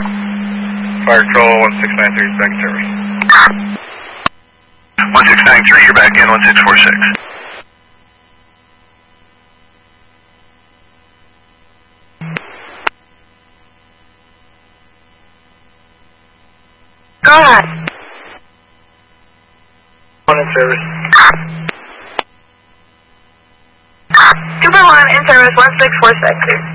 Fire Control 1693 is back in service. 1693, you're back in 1646. Go ahead. One in service. Cooper 1 in service 1646.